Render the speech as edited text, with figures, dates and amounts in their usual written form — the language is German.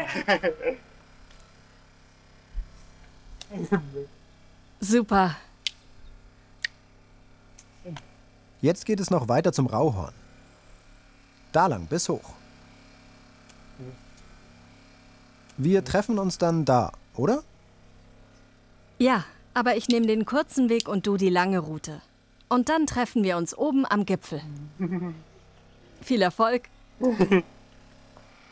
Super. Jetzt geht es noch weiter zum Rauhorn. Da lang, bis hoch. Wir treffen uns dann da, oder? Ja, aber ich nehme den kurzen Weg und du die lange Route. Und dann treffen wir uns oben am Gipfel. Viel Erfolg.